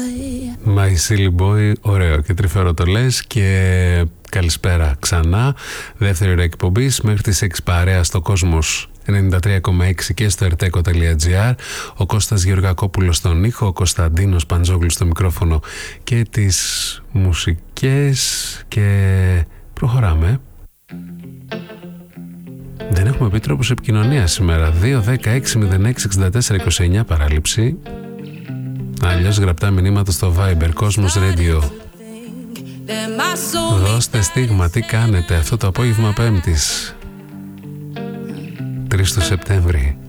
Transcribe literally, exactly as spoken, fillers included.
My Silly Boy, ωραίο και τρυφερό το λες. Και καλησπέρα ξανά. Δεύτερη ώρα εκπομπής μέχρι τις έξι παρέα στο Κόσμος ενενήντα τρία κόμμα έξι και στο ερτέκο τελεία τζι άρ. Ο Κώστας Γεωργακόπουλος στον ήχο, ο Κωνσταντίνος Παντζόγλους στο μικρόφωνο και τις μουσικές. Και προχωράμε. Δεν έχουμε πει τρόπους επικοινωνίας σήμερα. Δύο δέκα έξι μηδέν έξι εξήντα τέσσερα είκοσι εννιά παράληψη. Αλλιώς γραπτά μηνύματα στο Viber Cosmos Radio. Δώστε στίγμα, τι κάνετε αυτό το απόγευμα Πέμπτης τρεις του Σεπτέμβρη.